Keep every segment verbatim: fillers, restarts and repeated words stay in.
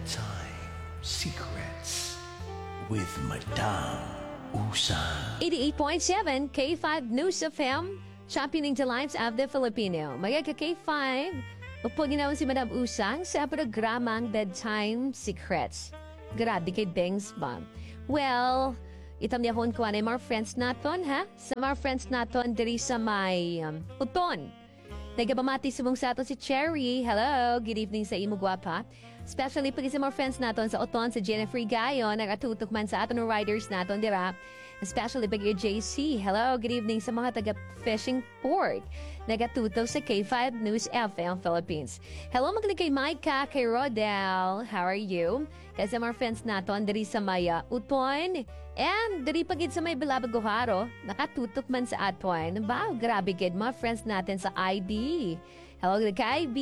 Bedtime Secrets with Madame Usang. eighty-eight point seven K five News F M, championing the lives of the Filipino. Mga ka-K five, upaginaw si Madame Usang sa programang Bedtime Secrets. Grabe kay Bengs ba? Well, itam niya hon ko anay mga friends naton, ha? Sa mga friends naton, diri sa may um, uton. Nagabamati sumong sa ato si Cherry. Hello, good evening sa imo guwapa. Especially pag sa mga friends naton sa uton, sa Jennifer Gayon, nagatutok man sa aton riders naton, dira. Especially pag yung J C. Hello, good evening sa mga taga-fishing port. Nagatutok sa K five News F M Philippines. Hello, magaling kay Micah, kay Rodel. How are you? Kasi mga friends naton, diri sa Maya Uton. And diri pagid sa may Bilabag Guharo, nakatutok man sa aton. Wow, grabe gid mga friends natin sa I B. Hello, kay I B.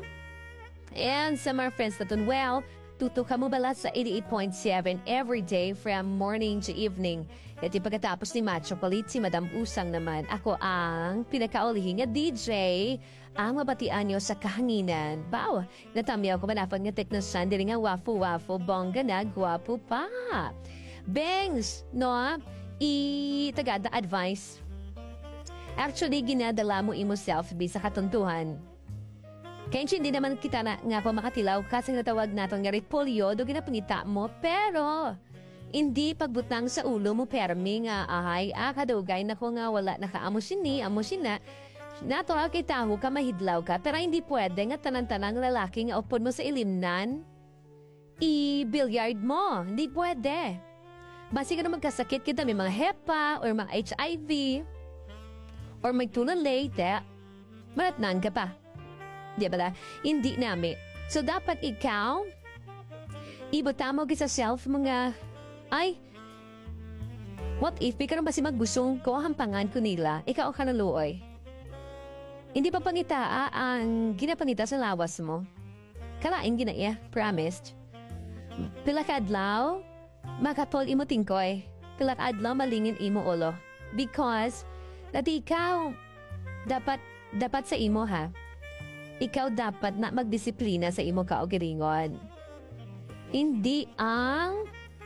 And sa mga friends natin, well, tutok ka mo bala sa eighty-eight point seven every day from morning to evening. At pagkatapos ni Macho Palit, si Madam Usang naman, ako ang pinakaulihing nga D J, ang mabatian nyo sa kahanginan. Wow, natamyaw ko manafag nga teknosan, diri nga wafu-wafu, bongga na, gwapo pa. Bengs, no, i-tagada advice. Actually, ginadala mo imo self be sa katuntuhan. Kaya hindi naman kita na nga pa makatilaw kasi natawag natin nga repolyo do ginapangita mo, pero hindi pagbutang sa ulo mo permi nga ahay akadugay na ko nga wala nakaamo sini, amo sina. Nato kay taho ka mahidlaw ka, pero hindi pwede nga tanan-tanang lalaki nga upod mo sa ilimnan. I-billiard mo, hindi pwede. Basi ka na magkasakit kita, may mga hepa or mga H I V or may tulolate, maratnan ka pa. Di ba? Hindi namin. So, dapat ikaw, ibutamo ka sa self mga, ay, what if, ikaw ba si magbusong ko, hampangan ko nila, ikaw ka naluoy. Hindi pa pangita, ah, ang ginapangita sa lawas mo. Kalaing ginaya, promised. Pila ka adlaw, makatol imo tingkoy. Pila ka adlaw, malingin imo ulo. Because, dati ikaw, dapat, dapat sa imo ha, ikaw dapat na magdisiplina sa imo kaugalingon. Hindi ang,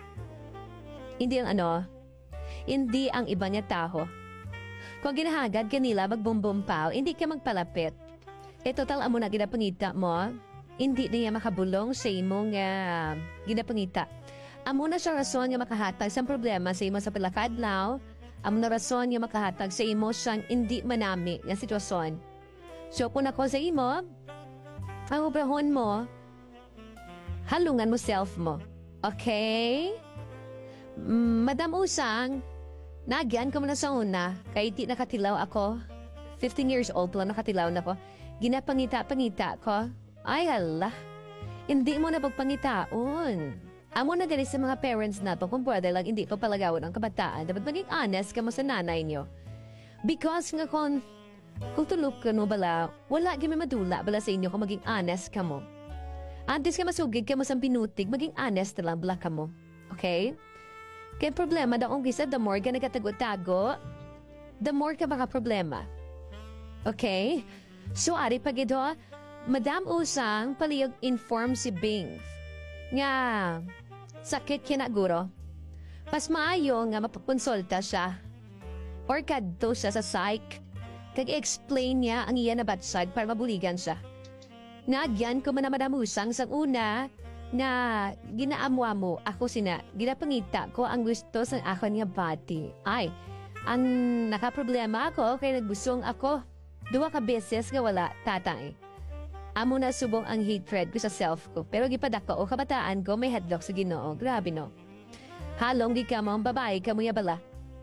hindi ang ano, hindi ang iba niya taho. Kung ginahagad kanila magbumbumpaw, hindi ka magpalapit. E total amo na ginapangita mo, hindi niya makabulong sa imong uh, ginapangita. Amo na siya rason nga makahatag sa problema sa imo sa pilakadlaw, amo na rason nga makahatag sa imo siyang hindi manami nga sitwasyon. So, kung ako sa imo, ang obrahon mo, halungan mo self mo. Okay? Mm, Madam Usang, nagyan ko mo na sa una, kahit di nakatilaw ako. fifteen years old lang nakatilaw na ko. Ginapangita-pangita ko. Ay, hala. Hindi mo na pagpangitaon. Amo na dali sa mga parents na to, kung pwede lang hindi pa palagawan ang kabataan, dapat maging honest ka mo sa nanay nyo. Because nga kung Kung tulog ka no bala, wala gimi madula bala sa inyo kung maging honest ka mo. Antes ka masugid ka mo sa pinutig, maging honest na lang bala ka mo. Okay? Kaya problema daw ang gisa, the more ka nagatago-tago, the more ka baka problema. Okay? So, ari pag ito, Madam Usang, paliyog inform si Bing. Nga, sakit kinaguro. Pas maayo nga mapakonsulta siya. Or kadto siya sa psych. Kag-explain niya ang iya na bad side para mabuligan siya. Nagyan ko man na Madam Usang sang una na ginaamwa mo ako sina, ginapangita ko ang gusto sa akon nga bati. Ay, ang nakaproblema ako kay nagbusong ako. Duwa ka beses nga wala, tatay. Amo na subong ang hatred ko sa self ko, pero gipadako o kabataan ko may headlock sa Ginoo. Grabe no. Halong di ka mo ang babae ka mo yabala.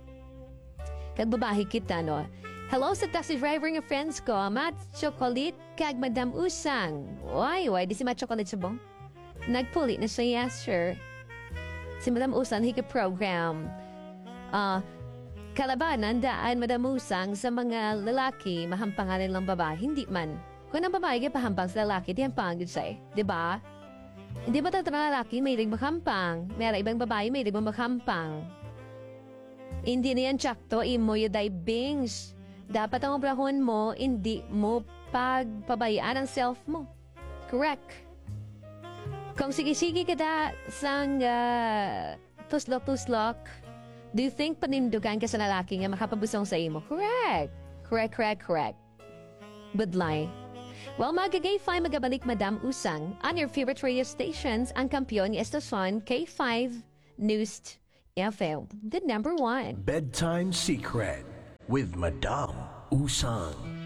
Kag babae kita no. Hello sa taxi driver nga friends ko, Mat Chocolate kag Madam Usang. Why, why di si Mat Chocolate subong? Nagpulit na siya, yes, sure. Si Madam Usang hika-program. Ah, uh, kalabanan daan Madam Usang sa mga lalaki, mahampangan nilang babae, hindi man. Kung ang babae ka pahampang sa lalaki, di hampang yun siya, di ba? Hindi ba tayo lalaki may rig makampang? Meron ibang babae may rig makampang. Hindi na yan tsakto, imo yuday bings. Dapat ang obrahon mo, hindi mo pagpabayaan ang self mo. Correct. Kung sige-sige kada sang uh, tuslok-tuslok, do you think panindugan ka sa lalaki nga makapabusong sa imo? Correct. Correct, correct, correct. Budlay. Well, magagay five magabalik Madam Usang on your favorite radio stations ang kampiyon ng estasyon K five News F M, the number one. Bedtime Secret with Madame Usang.